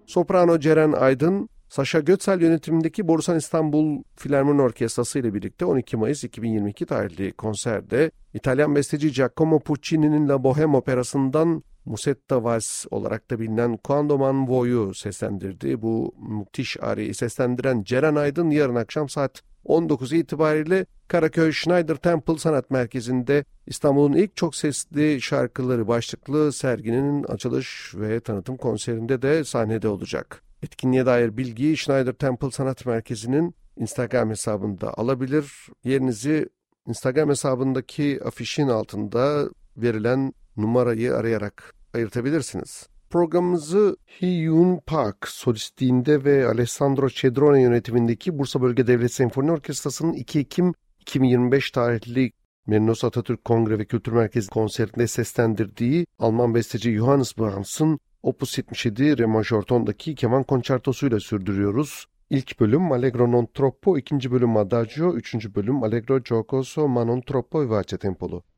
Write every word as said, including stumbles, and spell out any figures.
Soprano Ceren Aydın, Saşa Götsel yönetimindeki Borusan İstanbul Filarmoni Orkestrası ile birlikte on iki Mayıs iki bin yirmi iki tarihli konserde İtalyan besteci Giacomo Puccini'nin La Bohème operasından Musetta Vals olarak da bilinen Quando man voglio'yu seslendirdi. Bu müthiş ariyi seslendiren Ceren Aydın yarın akşam saat on dokuz itibariyle Karaköy Schneider Temple Sanat Merkezi'nde İstanbul'un ilk çok sesli şarkıları başlıklı serginin açılış ve tanıtım konserinde de sahnede olacak. Etkinliğe dair bilgiyi Schneider Temple Sanat Merkezi'nin Instagram hesabında alabilir. Yerinizi Instagram hesabındaki afişin altında verilen numarayı arayarak ayırtabilirsiniz. Programımızı Hyun Park solistliğinde ve Alessandro Cedrone yönetimindeki Bursa Bölge Devlet Senfoni Orkestrası'nın iki Ekim iki bin yirmi beş tarihli Merinos Atatürk Kongre ve Kültür Merkezi konserinde seslendirdiği Alman besteci Johannes Brahms'ın Opus yetmiş yedi Re majör tondaki keman konçertosuyla sürdürüyoruz. İlk bölüm Allegro non troppo, ikinci bölüm Adagio, üçüncü bölüm Allegro giocoso ma non troppo vivace tempolu.